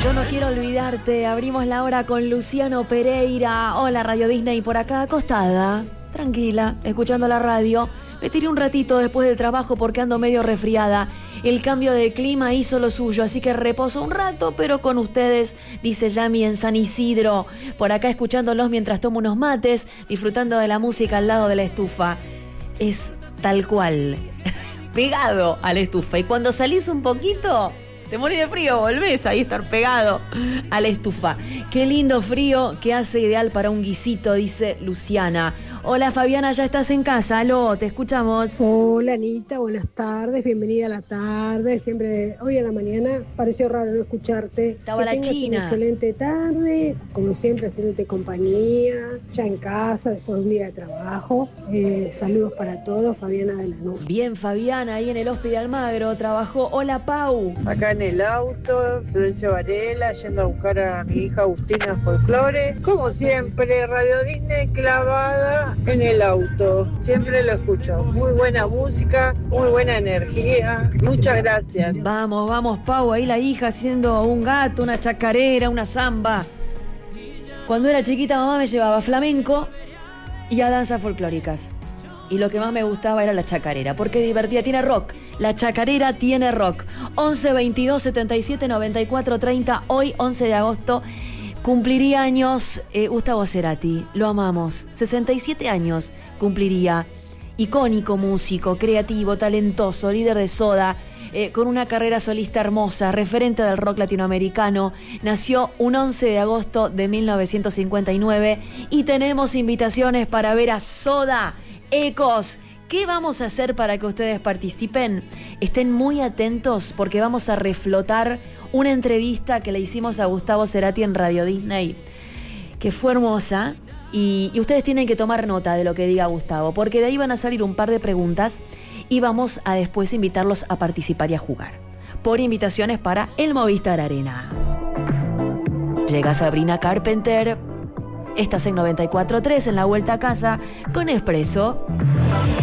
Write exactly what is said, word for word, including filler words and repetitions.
Yo no quiero olvidarte. Abrimos la hora con Luciano Pereira. Hola, Radio Disney por acá, acostada, tranquila, escuchando la radio. Me tiré un ratito después del trabajo porque ando medio resfriada. El cambio de clima hizo lo suyo, así que reposo un rato, pero con ustedes, dice Yami en San Isidro. Por acá escuchándolos mientras tomo unos mates, disfrutando de la música al lado de la estufa. Es tal cual, pegado a la estufa. Y cuando salís un poquito, te morís de frío, volvés ahí a estar pegado a la estufa. Qué lindo frío que hace, ideal para un guisito, dice Luciana. Hola Fabiana, ya estás en casa. Aló, te escuchamos. Hola Anita, buenas tardes, bienvenida a la tarde. Siempre, hoy a la mañana, pareció raro no escucharte. Estaba que la China. Una excelente tarde, como siempre haciéndote compañía, ya en casa, después de un día de trabajo. Eh, saludos para todos, Fabiana de Lanús. Bien Fabiana, ahí en el Hospital Almagro trabajó. Hola Pau. Acá en el auto, Florencia Varela, yendo a buscar a mi hija Agustina Folklore. Como siempre, Radio Disney clavada en el auto. Siempre lo escucho. Muy buena música, muy buena energía. Muchas gracias. Vamos, vamos Pau, ahí la hija haciendo un gato, una chacarera, una samba. Cuando era chiquita mamá me llevaba a flamenco y a danzas folclóricas. Y lo que más me gustaba era la chacarera, porque divertida, tiene rock. La chacarera tiene rock. once veintidós setenta y siete noventa y cuatro treinta, hoy once de agosto, cumpliría años eh, Gustavo Cerati, lo amamos. sesenta y siete años cumpliría. Icónico músico, creativo, talentoso, líder de Soda, eh, con una carrera solista hermosa, referente del rock latinoamericano. Nació un once de agosto de mil novecientos cincuenta y nueve y tenemos invitaciones para ver a Soda. Ecos, ¿qué vamos a hacer para que ustedes participen? Estén muy atentos porque vamos a reflotar una entrevista que le hicimos a Gustavo Cerati en Radio Disney, que fue hermosa, y, y ustedes tienen que tomar nota de lo que diga Gustavo, porque de ahí van a salir un par de preguntas y vamos a después invitarlos a participar y a jugar por invitaciones para el Movistar Arena. Llega Sabrina Carpenter. Estás en noventa y cuatro punto tres en la vuelta a casa con Expreso.